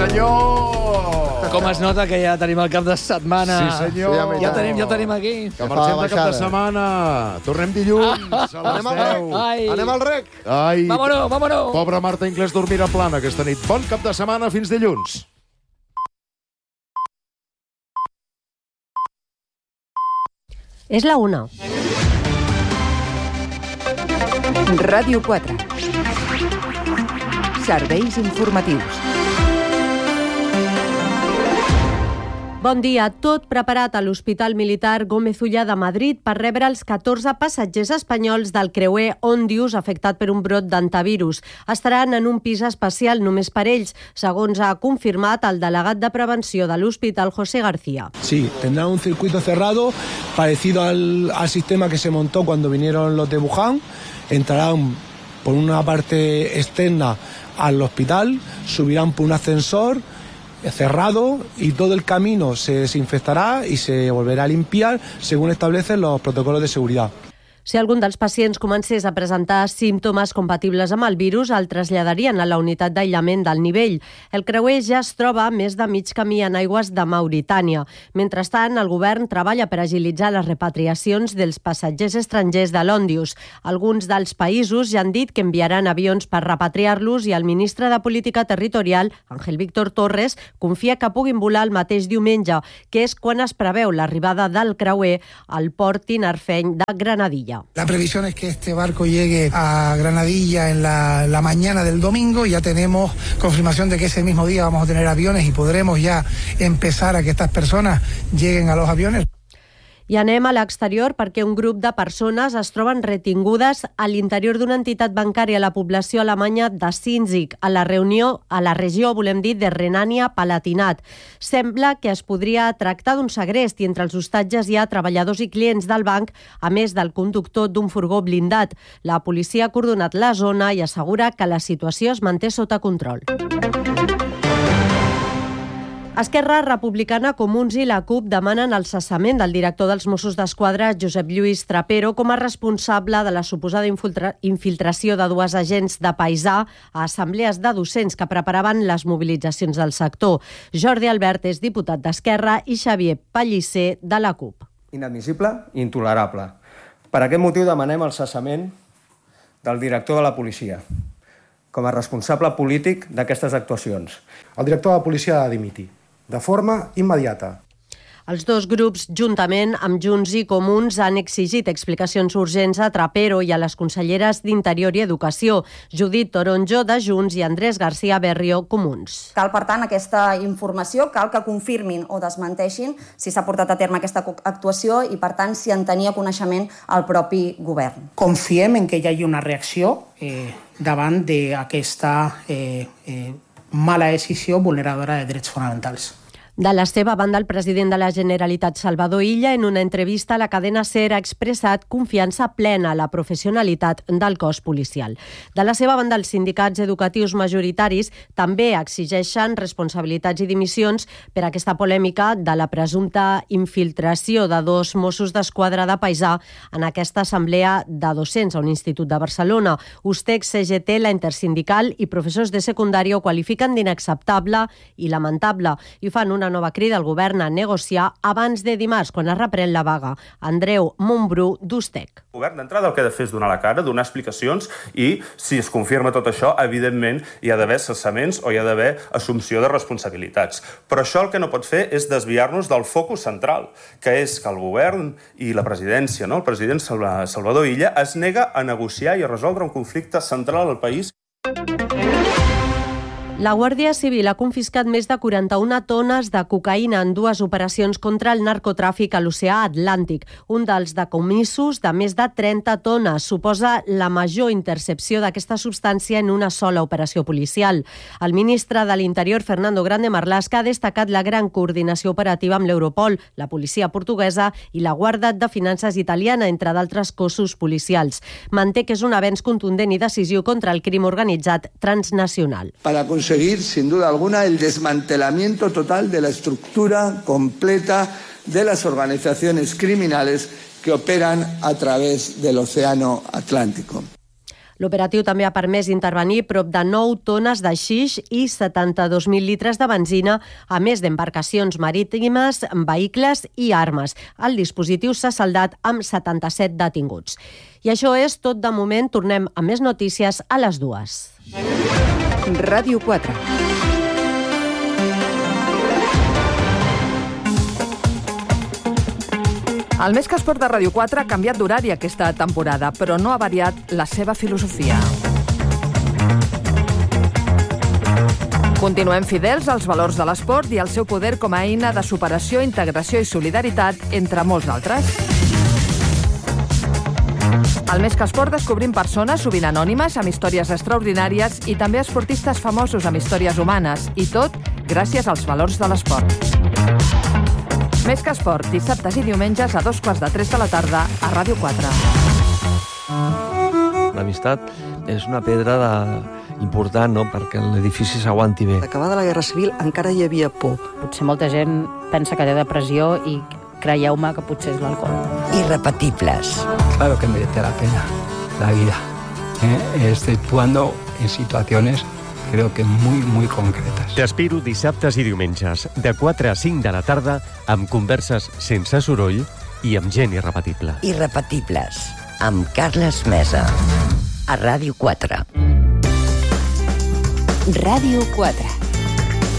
senyor! Com es nota que ja tenim el cap de setmana. Sí, senyor. Ja tenim aquí. Que marxem de cap de setmana. Tornem dilluns a les 10. Anem al rec. Ai, Vámonos. pobra Marta Inglés dormirà plana aquesta nit. Bon cap de setmana fins dilluns. És la 1. Ràdio 4. Serveis informatius. Bon dia. Tot preparat a l'Hospital Militar Gómez Ulla de Madrid per rebre els 14 passatgers espanyols del creuer Òndius afectat per un brot d'antivirus. Estaran en un pis especial només per ells, segons ha confirmat el delegat de prevenció de l'hospital, José García. Sí, tendrá un circuito cerrado parecido al sistema que se montó cuando vinieron los de Wuhan. Entrarán por una parte externa al hospital, subirán por un ascensor cerrado y todo el camino se desinfectará y se volverá a limpiar según establecen los protocolos de seguridad. Si algun dels pacients comencés a presentar símptomes compatibles amb el virus, el traslladarien a la unitat d'aïllament del nivell. El creuer ja es troba a més de mig camí en aigües de Mauritània. Mentrestant, el govern treballa per agilitzar les repatriacions dels passatgers estrangers de l'Òndius. Alguns dels països ja han dit que enviaran avions per repatriar-los i el ministre de Política Territorial, Ángel Víctor Torres, confia que puguin volar el mateix diumenge, que és quan es preveu l'arribada del creuer al port tinerfeny de Granadilla. La previsión es que este barco llegue a Granadilla en la mañana del domingo. Ya tenemos confirmación de que ese mismo día vamos a tener aviones y podremos ya empezar a que estas personas lleguen a los aviones. I anem a l'exterior perquè un grup de persones es troben retingudes a l'interior d'una entitat bancària a la població alemanya de Sinzig, a la regió, de Renània-Palatinat. Sembla que es podria tractar d'un segrest i entre els hostatges hi ha treballadors i clients del banc, a més del conductor d'un furgó blindat. La policia ha acordonat la zona i assegura que la situació es manté sota control. Esquerra Republicana, Comuns i la CUP demanen el cessament del director dels Mossos d'Esquadra, Josep Lluís Trapero, com a responsable de la suposada infiltració de dues agents de paisà a assemblees de docents que preparaven les mobilitzacions del sector. Jordi Albert és diputat d'Esquerra i Xavier Pellicer de la CUP. Inadmissible i intolerable. Per aquest motiu demanem el cessament del director de la policia com a responsable polític d'aquestes actuacions. El director de la policia ha de dimitir de forma immediata. Els dos grups, juntament amb Junts i Comuns, han exigit explicacions urgents a Trapero i a les conselleres d'Interior i Educació, Judit Toronjo, de Junts, i Andrés García Berrio, Comuns. Cal, per tant, aquesta informació, cal que confirmin o desmenteixin si s'ha portat a terme aquesta actuació i, per tant, si en tenia coneixement el propi govern. Confiem en que hi hagi una reacció davant d'aquesta mala decisió vulneradora de drets fonamentals. De la seva banda, el president de la Generalitat, Salvador Illa, en una entrevista a la cadena SER, ha expressat confiança plena a la professionalitat del cos policial. De la seva banda, els sindicats educatius majoritaris també exigeixen responsabilitats i dimissions per aquesta polèmica de la presumpta infiltració de dos Mossos d'Esquadra de paisà en aquesta assemblea de docents a un institut de Barcelona. USTEC, CGT, la Intersindical i professors de secundària ho qualifiquen d'inacceptable i lamentable i fan una nova crida al govern a negociar abans de dimarts, quan es reprèn la vaga. Andreu Montbrú, d'USTEC. El govern d'entrada el que ha de fer és donar la cara, donar explicacions i, si es confirma tot això, evidentment hi ha d'haver cessaments o hi ha d'haver assumpció de responsabilitats. Però això el que no pot fer és desviar-nos del focus central, que és que el govern i la presidència, el president Salvador Illa, es nega a negociar i a resoldre un conflicte central al país. La Guàrdia Civil ha confiscat més de 41 tones de cocaïna en dues operacions contra el narcotràfic a l'oceà Atlàntic. Un dels decomissos de més de 30 tones suposa la major intercepció d'aquesta substància en una sola operació policial. El ministre de l'Interior, Fernando Grande Marlaska, ha destacat la gran coordinació operativa amb l'Europol, la policia portuguesa i la Guàrdia de Finances italiana, entre d'altres cossos policials. Manté que és un avenç contundent i decisiu contra el crim organitzat transnacional. Para conseguir, sin duda alguna, el desmantelamiento total de la estructura completa de las organizaciones criminales que operan a través del Océano Atlántico. L'operatiu també ha permès intervenir prop de 9 tones de xix i 72.000 litres de benzina, a més d'embarcacions marítimes, vehicles i armes. El dispositiu s'ha saldat amb 77 detinguts. I això és tot de moment. Tornem a més notícies a les 2. Ràdio 4. El Més que Esport de Ràdio 4 ha canviat d'horari aquesta temporada, però no ha variat la seva filosofia. Continuem fidels als valors de l'esport i al seu poder com a eina de superació, integració i solidaritat, entre molts d'altres. Al Més que Esport descobrim persones, sovint anònimes, amb històries extraordinàries i també esportistes famosos amb històries humanes, i tot gràcies als valors de l'esport. Més que Esport, dissabtes i diumenges a 2:45 de la tarda a Ràdio 4. L'amistat és una pedra important, no?, perquè l'edifici s'aguanti bé. Acabada la Guerra Civil encara hi havia por. Potser molta gent pensa que té depressió i creieu-me que potser és l'alcohol. Irrepetibles. Claro que merece la pena la vida, exceptuando en situaciones creo que muy concretas. T'espero dissabtes i diumenges, de 4 a 5 de la tarda, amb converses sense soroll i amb gent irrepetible. Irrepetibles, amb Carles Mesa, a Ràdio 4. Ràdio 4.